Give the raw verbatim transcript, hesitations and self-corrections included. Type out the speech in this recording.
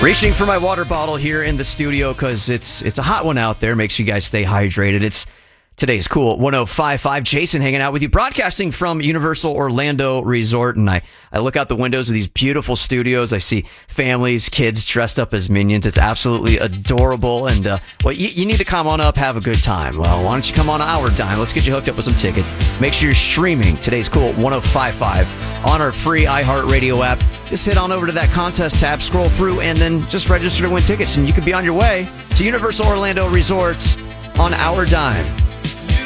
Reaching for my water bottle here in the studio because it's it's a hot one out there. Makes you guys stay hydrated. It's today's cool one oh five point five. Jason hanging out with you, broadcasting from Universal Orlando Resort. And I, I look out the windows of these beautiful studios. I see families, kids dressed up as Minions. It's absolutely adorable. And, uh, well, you, you need to come on up, have a good time. Well, why don't you come on our dime? Let's get you hooked up with some tickets. Make sure you're streaming today's cool one oh five point five on our free iHeartRadio app. Just head on over to that contest tab, scroll through, and then just register to win tickets. And you could be on your way to Universal Orlando Resorts on our dime.